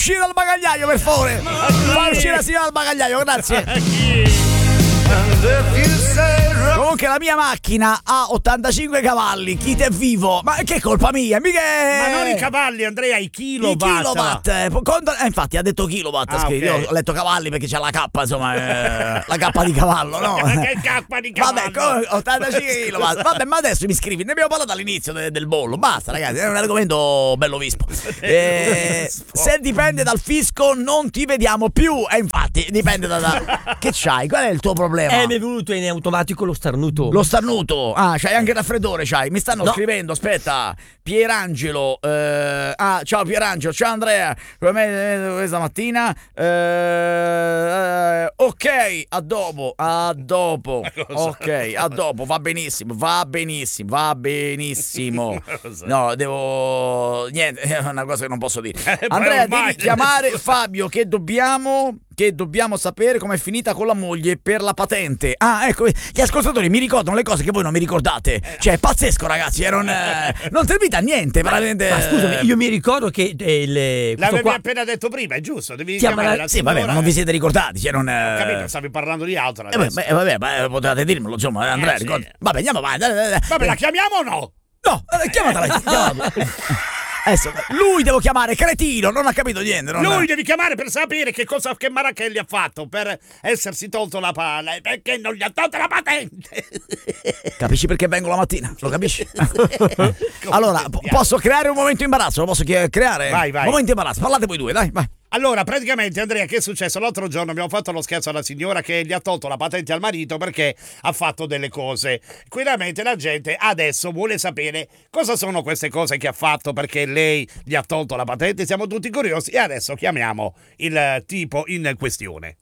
uscire dal bagagliaio, per favore. Fa uscire la signora dal bagagliaio, grazie. Comunque la mia macchina ha 85 cavalli, chi te è vivo? Ma che colpa mia? Mica... Ma non i cavalli, Andrea, i kilowatt. I kilowatt. Infatti ha detto kilowatt, okay. Io ho letto cavalli perché c'è la K, insomma, la K di cavallo, no? Che K di cavallo? Vabbè, 85 kilowatt. Vabbè, ma adesso mi scrivi, ne abbiamo parlato all'inizio del bollo. Basta, ragazzi, è un argomento bello vispo. Se dipende dal fisco non ti vediamo più. E infatti dipende da... Che c'hai? Qual è il tuo problema? Mi è venuto in automatico lo starnuto. Lo starnuto? Ah, c'hai anche il raffreddore, c'hai. Mi stanno scrivendo, aspetta. Pierangelo. Ciao Pierangelo, ciao Andrea. Questa mattina. Ok, a dopo. Ok, a dopo. Va benissimo. No, devo... Niente, è una cosa che non posso dire. Andrea, devi chiamare Fabio che dobbiamo sapere com'è finita con la moglie per la patente. Ah, ecco, gli ascoltatori mi ricordano le cose che voi non mi ricordate. Cioè, è pazzesco, ragazzi, non servite a niente, veramente. Ma scusami, io mi ricordo che l'avevi appena detto prima, è giusto, devi chiamare la Sì, vabbè, ma non vi siete ricordati, cioè non... Ho capito, stavi parlando di altro adesso. Vabbè, potevate dirmelo, insomma, Andrea, sì. ricorda. Vabbè, andiamo avanti. Vabbè, la chiamiamo o no? No, chiamatela. Adesso, lui devo chiamare, cretino, non ha capito niente. Lui devi chiamare per sapere che Marachelli ha fatto per essersi tolto la palla e perché non gli ha tolto la patente. Capisci perché vengo la mattina? Lo capisci? Allora, posso creare un momento imbarazzo? Lo posso creare? Vai. Momento imbarazzo, parlate voi due, dai, vai. Allora, praticamente, Andrea, che è successo? L'altro giorno abbiamo fatto lo scherzo alla signora che gli ha tolto la patente al marito perché ha fatto delle cose. Quindi la gente adesso vuole sapere cosa sono queste cose che ha fatto perché lei gli ha tolto la patente. Siamo tutti curiosi e adesso chiamiamo il tipo in questione.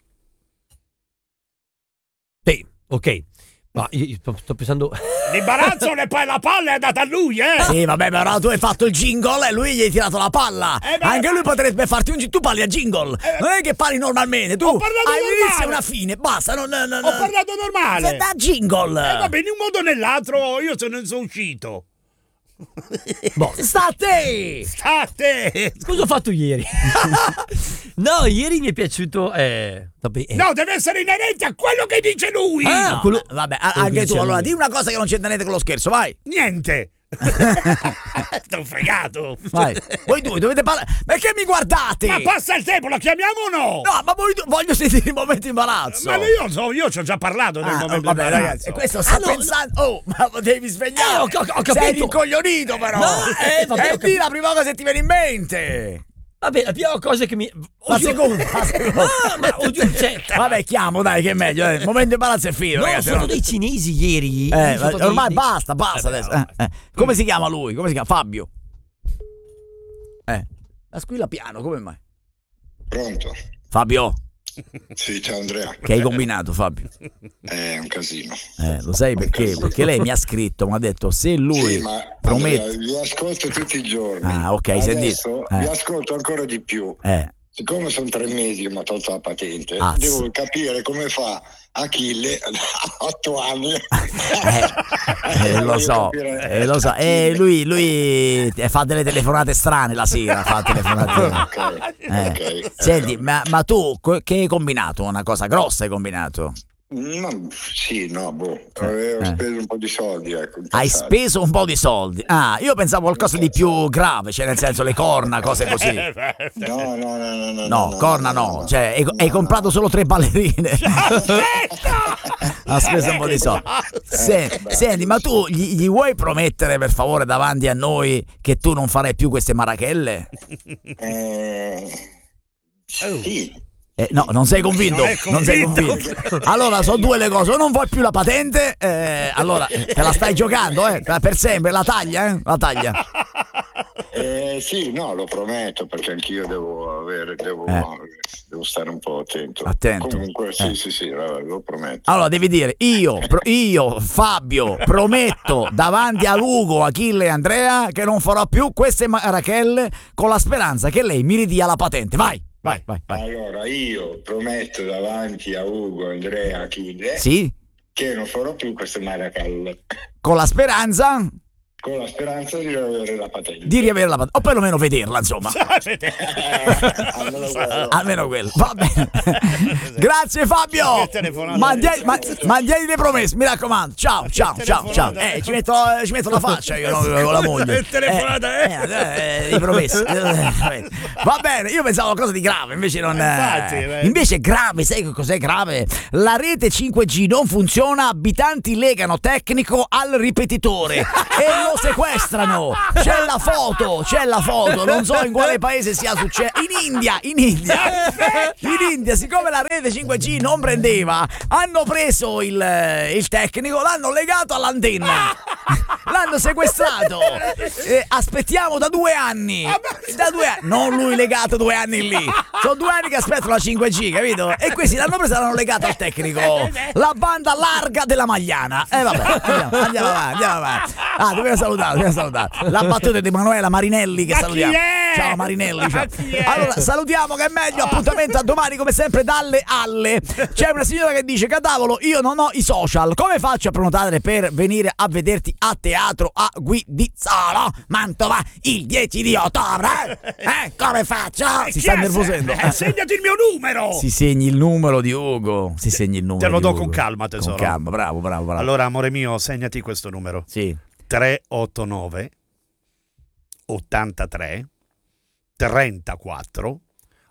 Sì, ok. Ma io sto pensando... L'imbarazzo e poi la palla è andata a lui, Sì, vabbè, però tu hai fatto il jingle e lui gli hai tirato la palla. Anche lui potrebbe farti un tu parli a jingle. Non è che parli normalmente, tu hai un inizio e una fine, basta, non. Ho parlato normale. Se da jingle. Vabbè, in un modo o nell'altro io se ne sono uscito. Sta a te. Cosa ho fatto ieri? No, ieri mi è piaciuto vabbè, No, deve essere inerente a quello che dice lui. Vabbè, anche tu, allora di una cosa che non c'entra niente con lo scherzo, vai. Niente. T'ho fregato. Vai. Voi due dovete parlare. Perché mi guardate? Ma passa il tempo, la chiamiamo o no? No, ma voi voglio sentire il momento imbarazzo. Ma io ci ho già parlato del momento vabbè, imbarazzo. ragazzi, e questo sta pensando. Oh, ma devi svegliare. Ho capito. Sei rincoglionito però. Vabbè, di la prima cosa che ti viene in mente. Vabbè, la prima cosa che mi... La seconda. Vabbè, chiamo, dai, che è meglio. Momento imbarazzo è finito, No, ragazzi. sono dei cinesi ieri. Ormai basta adesso. Come si chiama lui? Come si chiama? Fabio. La squilla piano, come mai? Pronto? Fabio. Sì, ciao Andrea. Che hai combinato, Fabio? È un casino. Lo sai perché? Perché lei mi ha scritto, mi ha detto se lui promette... Andrea, vi ascolto tutti i giorni. Ah, ok, adesso vi ascolto ancora di più. Siccome sono 3 mesi che mi ha tolto la patente, devo capire come fa Achille a 8 anni. Lo so. Lui fa delle telefonate strane la sera. Fa telefonate. Okay. Senti, ma tu che hai combinato? Una cosa grossa hai combinato? Avevo speso un po' di soldi, ecco. Hai speso un po' di soldi? Io pensavo qualcosa di più grave, cioè nel senso le corna, cose così. No, corna no, cioè hai comprato solo 3 ballerine. Ha speso un po' di soldi. Senti, ma tu gli vuoi promettere per favore davanti a noi che tu non farai più queste marachelle? Sì. No, non sei convinto? Non sei convinto. Allora, sono due le cose. O non vuoi più la patente, allora te la stai giocando, per sempre. La taglia, La taglia. Sì, no, lo prometto, perché anch'io devo stare un po' attento. Comunque, sì, lo prometto. Allora, devi dire, io, Fabio, prometto davanti a Ugo, Achille e Andrea che non farò più queste marachelle con la speranza che lei mi ridia la patente. Vai. Allora, io prometto davanti a Ugo, Andrea, Achille sì? che non farò più queste marachelle. Con la speranza con la speranza di riavere la patente. O perlomeno vederla, insomma. Almeno quello. Va bene. Grazie Fabio. Mantieni le promesse, mi raccomando. Ciao. Ci metto la faccia io con la moglie. Le promesse. Va bene, io pensavo a qualcosa di grave, invece non invece è grave, sai cos'è grave? La rete 5G non funziona, abitanti legano tecnico al ripetitore e lo sequestrano. C'è la foto, non so in quale paese sia successo. In India, siccome la rete 5G non prendeva, hanno preso il tecnico, l'hanno legato all'antenna, l'hanno sequestrato. Aspettiamo da 2 anni. Non lui legato 2 anni lì. Sono 2 anni che aspettano la 5G, capito? E questi l'hanno preso e l'hanno legato al tecnico. La banda larga della Magliana. Vabbè, andiamo avanti. Dobbiamo salutare. La battuta di Emanuela Marinelli che salutiamo. Ciao Marinelli. Ciao. Allora, salutiamo che è meglio. Appuntamento a domani come sempre dalle alle. C'è una signora che dice: cavolo, io non ho i social. Come faccio a prenotare per venire a vederti a teatro a Guidizzolo, Mantova, il 10 di ottobre? Come faccio? Si sta nervosendo. Segnati il mio numero. Si segni il numero di Ugo. Te lo do con calma, tesoro. Con calma, bravo. Allora, amore mio, segnati questo numero. Sì. 389 83 34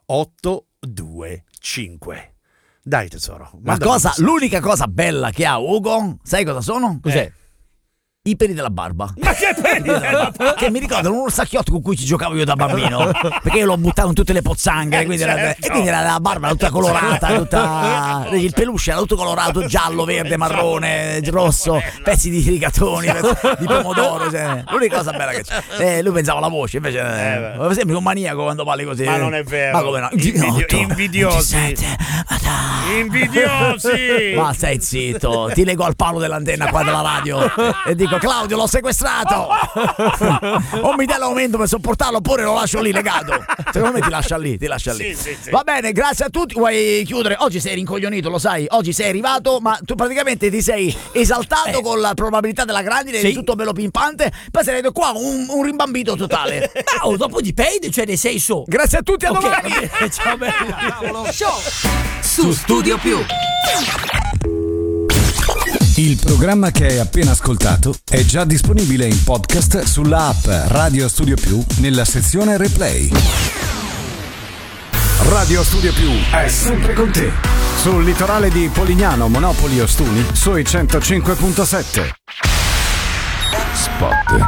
825. Dai tesoro. L'unica cosa bella che ha Ugo, sai cosa sono? Cos'è? I peli della barba. Ma che peli della barba? Che mi ricordano uno sacchiotto con cui ci giocavo io da bambino, perché io l'ho buttato in tutte le pozzanghere, quindi era la barba tutta colorata, il peluche era tutto colorato, giallo, verde, marrone, rosso, pezzi di rigatoni, di pomodoro, l'unica cosa bella che c'è. Lui pensava alla voce, invece sembri un maniaco quando parli così. Ma non è vero. Ma come no? Invidiosi. Ma stai zitto, ti lego al palo dell'antenna qua della radio e dico: Claudio, l'ho sequestrato. O mi dai l'aumento per sopportarlo oppure lo lascio lì legato. Secondo me ti lascia lì. Sì. Va bene, grazie a tutti. Vuoi chiudere? Oggi sei rincoglionito, lo sai. Oggi sei arrivato, ma tu praticamente ti sei esaltato con la probabilità della grandine, di tutto bello pimpante. Poi sei arrivato qua un rimbambito totale. Dopo dipende, cioè ne sei su. Grazie a tutti, a domani. Ciao bello. Show su Studio Più. Il programma che hai appena ascoltato è già disponibile in podcast sulla app Radio Studio Più nella sezione Replay. Radio Studio Più è sempre con te. Sul litorale di Polignano, Monopoli, Ostuni, sui 105.7. Spot.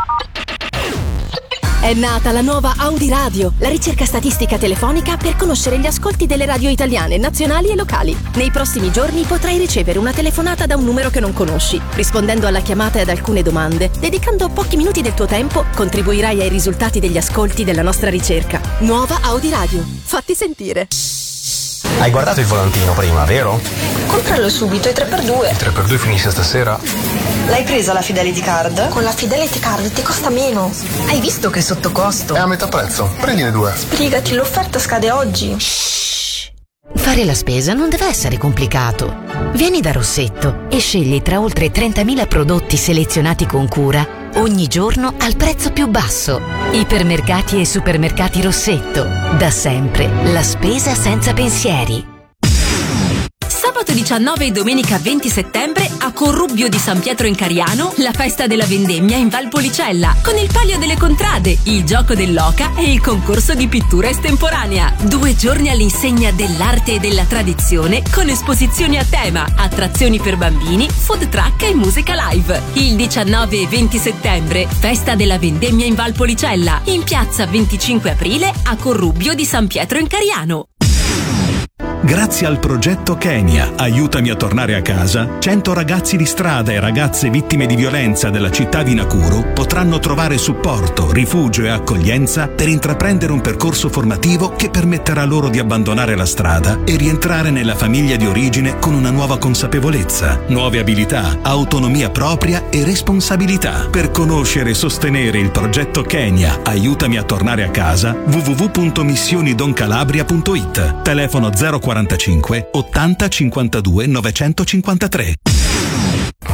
È nata la nuova Audi Radio, la ricerca statistica telefonica per conoscere gli ascolti delle radio italiane, nazionali e locali. Nei prossimi giorni potrai ricevere una telefonata da un numero che non conosci. Rispondendo alla chiamata e ad alcune domande, dedicando pochi minuti del tuo tempo, contribuirai ai risultati degli ascolti della nostra ricerca. Nuova Audi Radio. Fatti sentire. Hai guardato il volantino prima, vero? Compralo subito, è 3x2. Il 3x2 finisce stasera? L'hai presa la Fidelity Card? Con la Fidelity Card ti costa meno. Hai visto che è sotto costo? È a metà prezzo, prendine 2. Sbrigati, l'offerta scade oggi. Shhh. Fare la spesa non deve essere complicato. Vieni da Rossetto e scegli tra oltre 30.000 prodotti selezionati con cura ogni giorno al prezzo più basso. Ipermercati e supermercati Rossetto. Da sempre la spesa senza pensieri. Sabato 19 e domenica 20 settembre a Corrubbio di San Pietro in Cariano, la festa della vendemmia in Valpolicella, con il Palio delle Contrade, il gioco dell'oca e il concorso di pittura estemporanea. 2 giorni all'insegna dell'arte e della tradizione, con esposizioni a tema, attrazioni per bambini, food truck e musica live. Il 19 e 20 settembre, festa della vendemmia in Valpolicella, in piazza 25 aprile a Corrubbio di San Pietro in Cariano. Grazie al progetto Kenya, aiutami a tornare a casa, 100 ragazzi di strada e ragazze vittime di violenza della città di Nakuru potranno trovare supporto, rifugio e accoglienza per intraprendere un percorso formativo che permetterà loro di abbandonare la strada e rientrare nella famiglia di origine con una nuova consapevolezza, nuove abilità, autonomia propria e responsabilità. Per conoscere e sostenere il progetto Kenya, aiutami a tornare a casa, www.missionidoncalabria.it, telefono 045 80 52 953.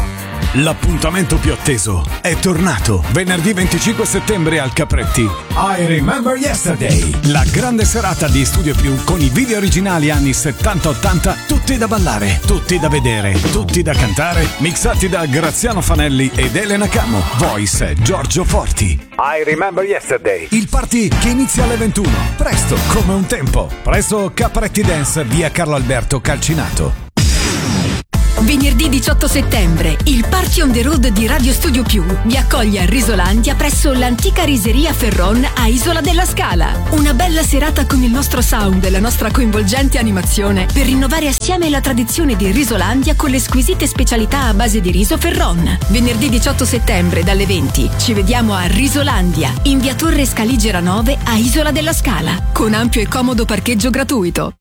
L'appuntamento più atteso è tornato venerdì 25 settembre al Capretti. I Remember Yesterday, la grande serata di Studio Più con i video originali anni 70-80, tutti da ballare, tutti da vedere, tutti da cantare, mixati da Graziano Fanelli ed Elena Camo, voice Giorgio Forti. I Remember Yesterday, il party che inizia alle 21, presto come un tempo, presso Capretti Dance, via Carlo Alberto Calcinato. Venerdì 18 settembre, il Party on the Road di Radio Studio Più vi accoglie a Risolandia presso l'antica riseria Ferron a Isola della Scala. Una bella serata con il nostro sound e la nostra coinvolgente animazione per rinnovare assieme la tradizione di Risolandia con le squisite specialità a base di riso Ferron. Venerdì 18 settembre dalle 20 ci vediamo a Risolandia, in via Torre Scaligera 9 a Isola della Scala, con ampio e comodo parcheggio gratuito.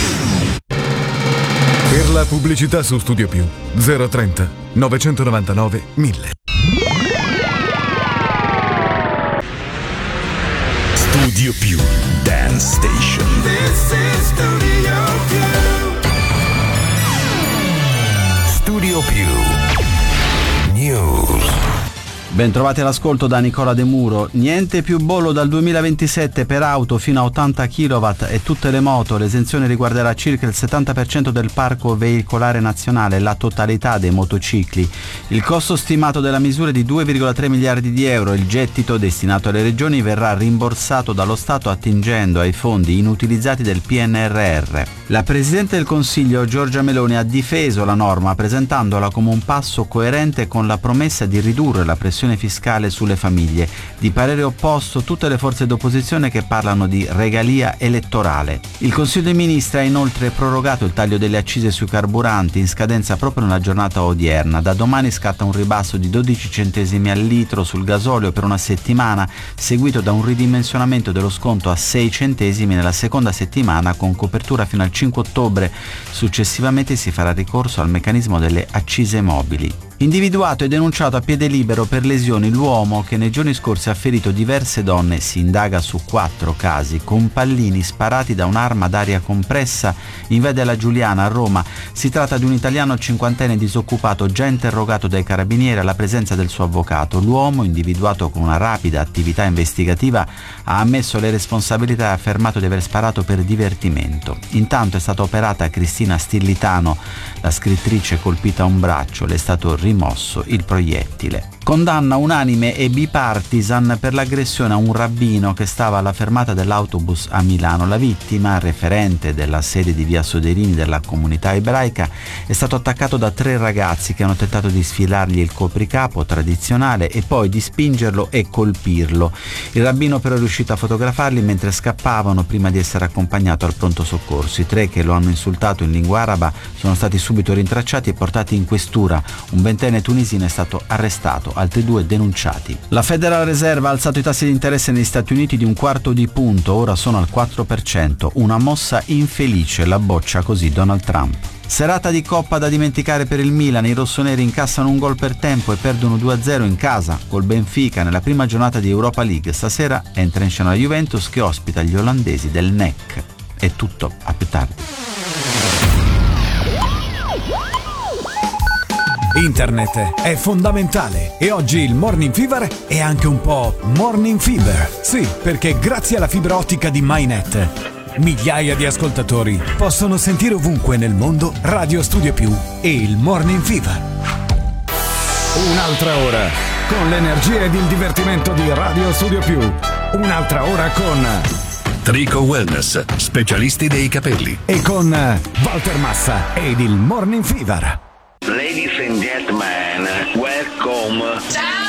Per la pubblicità su Studio Più 030 999 1000. Studio Più Dance Station. This is Studio Più. Studio Più News. Bentrovati all'ascolto da Nicola De Muro. Niente più bollo dal 2027 per auto fino a 80 kW e tutte le moto. L'esenzione riguarderà circa il 70% del parco veicolare nazionale e la totalità dei motocicli. Il costo stimato della misura è di 2,3 miliardi di euro. Il gettito destinato alle regioni verrà rimborsato dallo Stato attingendo ai fondi inutilizzati del PNRR. La Presidente del Consiglio Giorgia Meloni ha difeso la norma presentandola come un passo coerente con la promessa di ridurre la pressione fiscale sulle famiglie. Di parere opposto tutte le forze d'opposizione che parlano di regalia elettorale. Il Consiglio dei Ministri ha inoltre prorogato il taglio delle accise sui carburanti in scadenza proprio nella giornata odierna. Da domani scatta un ribasso di 12 centesimi al litro sul gasolio per una settimana, seguito da un ridimensionamento dello sconto a 6 centesimi nella seconda settimana con copertura fino al 5 ottobre. Successivamente si farà ricorso al meccanismo delle accise mobili. Individuato e denunciato a piede libero per lesioni l'uomo che nei giorni scorsi ha ferito diverse donne, si indaga su 4 casi, con pallini sparati da un'arma d'aria compressa in via della Giuliana a Roma. Si tratta di un italiano cinquantenne disoccupato già interrogato dai carabinieri alla presenza del suo avvocato. L'uomo, individuato con una rapida attività investigativa, ha ammesso le responsabilità e ha affermato di aver sparato per divertimento. Intanto è stata operata Cristina Stillitano, la scrittrice colpita a un braccio, le è stato rimosso il proiettile. Condanna unanime e bipartisan per l'aggressione a un rabbino che stava alla fermata dell'autobus a Milano. La vittima, referente della sede di via Soderini della comunità ebraica, è stato attaccato da 3 ragazzi che hanno tentato di sfilargli il copricapo tradizionale e poi di spingerlo e colpirlo. Il rabbino però è riuscito a fotografarli mentre scappavano prima di essere accompagnato al pronto soccorso. I 3 che lo hanno insultato in lingua araba sono stati subito rintracciati e portati in questura. Un ventenne tunisino è stato arrestato, altri 2 denunciati. La Federal Reserve ha alzato i tassi di interesse negli Stati Uniti di 1/4 punto, ora sono al 4%, una mossa infelice, la boccia così Donald Trump. Serata di Coppa da dimenticare per il Milan, i rossoneri incassano un gol per tempo e perdono 2-0 in casa col Benfica nella prima giornata di Europa League. Stasera entra in scena la Juventus che ospita gli olandesi del NEC. È tutto, a più tardi. Internet è fondamentale e oggi il Morning Fever è anche un po' Morning Fever. Sì, perché grazie alla fibra ottica di MyNet migliaia di ascoltatori possono sentire ovunque nel mondo Radio Studio Più e il Morning Fever. Un'altra ora con l'energia ed il divertimento di Radio Studio Più. Un'altra ora con Trico Wellness, specialisti dei capelli. E con Walter Massa ed il Morning Fever. Ladies and gentlemen, welcome. Ciao!